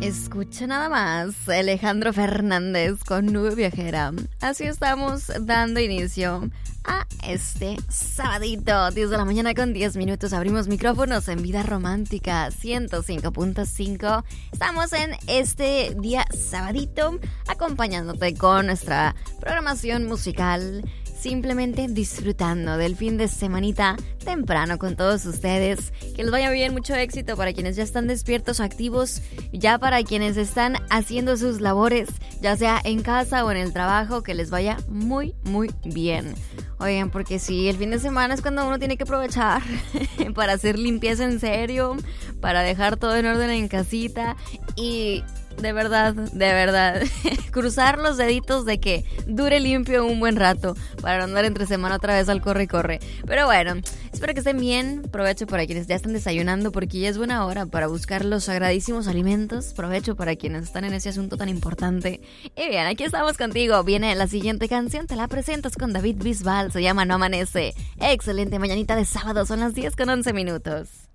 Escucha nada más, Alejandro Fernández con Nube Viajera. Así estamos dando inicio a este sabadito, 10 de la mañana con 10 minutos. Abrimos micrófonos en Vida Romántica 105.5. Estamos en este día sabadito acompañándote con nuestra programación musical, simplemente disfrutando del fin de semanita temprano con todos ustedes. Que les vaya bien, mucho éxito para quienes ya están despiertos o activos, ya para quienes están haciendo sus labores, ya sea en casa o en el trabajo, que les vaya muy, muy bien. Oigan, porque sí, el fin de semana es cuando uno tiene que aprovechar para hacer limpieza en serio, para dejar todo en orden en casita y de verdad, cruzar los deditos de que dure limpio un buen rato para no andar entre semana otra vez al corre y corre. Pero bueno, espero que estén bien. Provecho para quienes ya están desayunando porque ya es buena hora para buscar los sagradísimos alimentos. Provecho para quienes están en ese asunto tan importante. Y bien, aquí estamos contigo. Viene la siguiente canción, te la presentas con David Bisbal. Se llama No Amanece. Excelente mañanita de sábado, son las 10:11 minutos.